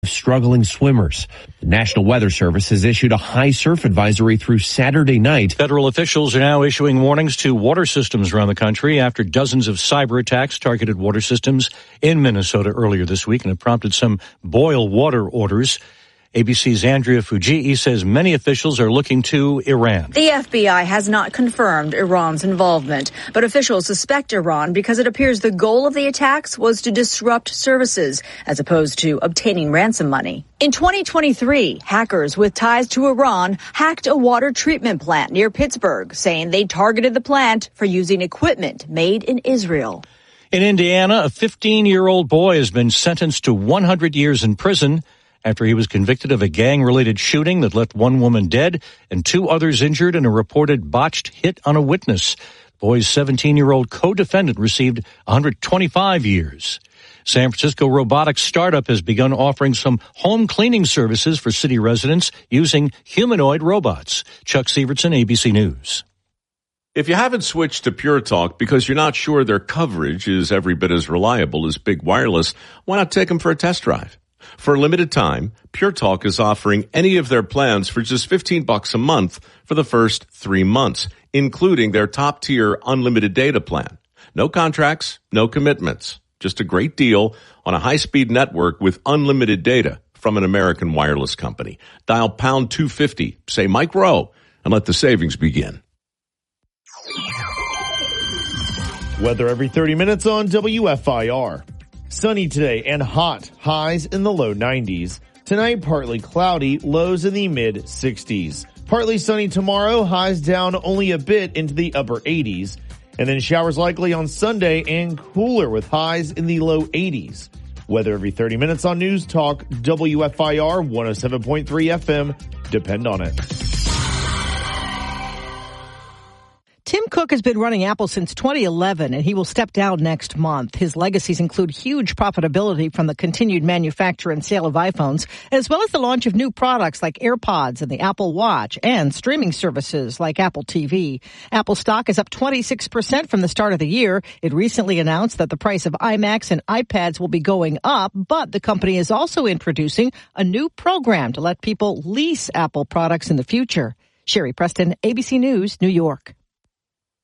struggling swimmers. The National Weather Service has issued a high surf advisory through Saturday night. Federal officials are now issuing warnings to water systems around the country after dozens of cyber attacks targeted water systems in Minnesota earlier this week and have prompted some boil water orders. ABC's Andrea Fujii says many officials are looking to Iran. The FBI has not confirmed Iran's involvement, but officials suspect Iran because it appears the goal of the attacks was to disrupt services as opposed to obtaining ransom money. In 2023, hackers with ties to Iran hacked a water treatment plant near Pittsburgh, saying they targeted the plant for using equipment made in Israel. In Indiana, a 15-year-old boy has been sentenced to 100 years in prison after he was convicted of a gang-related shooting that left one woman dead and two others injured in a reported botched hit on a witness. The boy's 17-year-old co-defendant received 125 years. San Francisco robotics startup has begun offering some home cleaning services for city residents using humanoid robots. Chuck Sievertson, ABC News. If you haven't switched to Pure Talk because you're not sure their coverage is every bit as reliable as Big Wireless, why not take them for a test drive? For a limited time, Pure Talk is offering any of their plans for just $15 a month for the first 3 months, including their top-tier unlimited data plan. No contracts, no commitments. Just a great deal on a high-speed network with unlimited data from an American wireless company. Dial pound 250, say Mike Rowe, and let the savings begin. Weather every 30 minutes on WFIR. Sunny today and hot, highs in the low 90s. Tonight, partly cloudy, lows in the mid 60s. Partly sunny tomorrow, highs down only a bit into the upper 80s. And then showers likely on Sunday and cooler with highs in the low 80s. Weather every 30 minutes on News Talk, WFIR 107.3 FM. Depend on it. Tim Cook has been running Apple since 2011, and he will step down next month. His legacies include huge profitability from the continued manufacture and sale of iPhones, as well as the launch of new products like AirPods and the Apple Watch, and streaming services like Apple TV. Apple stock is up 26% from the start of the year. It recently announced that the price of iMacs and iPads will be going up, but the company is also introducing a new program to let people lease Apple products in the future. Sherry Preston, ABC News, New York.